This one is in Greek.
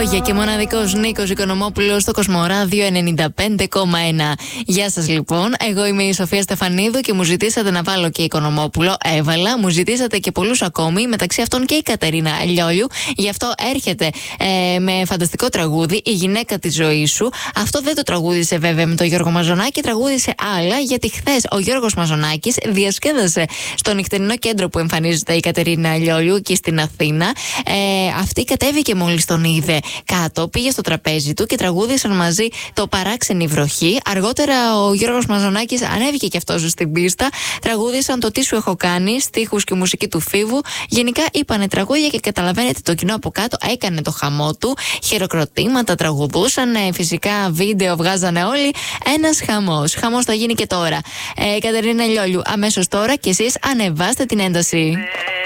λόγια και μοναδικός Νίκος Οικονομόπουλος στο Κοσμοράδιο 95,1. Γεια σας λοιπόν, εγώ είμαι η Σοφία Στεφανίδου και μου ζητήσατε να βάλω και Οικονομόπουλο. Έβαλα, μου ζητήσατε και πολλούς ακόμη, μεταξύ αυτών και η Κατερίνα Λιόλιου. Γι' αυτό έρχεται με φανταστικό τραγούδι, Η γυναίκα της ζωής σου. Αυτό δεν το τραγούδισε βέβαια με τον Γιώργο Μαζονάκη, τραγούδισε άλλα, γιατί χθες ο Γιώργος Μαζονάκης διασκέδασε στο νυχτερινό κέντρο που εμφανίζεται η Κατερίνα Λιόλιου και στην Αθήνα. Αυτή κατέβηκε μόλις τον είδε κάτω, πήγε στο τραπέζι του και τραγούδισαν μαζί το Παράξενη βροχή. Αργότερα ο Γιώργος Μαζονάκης ανέβηκε και αυτός στην πίστα. Τραγούδισαν το Τι σου έχω κάνει, στίχους και μουσική του Φίβου. Γενικά είπανε τραγούδια και καταλαβαίνετε το κοινό από κάτω έκανε το χαμό του. Χειροκροτήματα τραγουδούσαν, φυσικά βίντεο βγάζανε όλοι. Ένας χαμός. Χαμός θα γίνει και τώρα. Κατερίνα Λιόλιου, αμέσως τώρα και εσείς ανεβάστε την ένταση.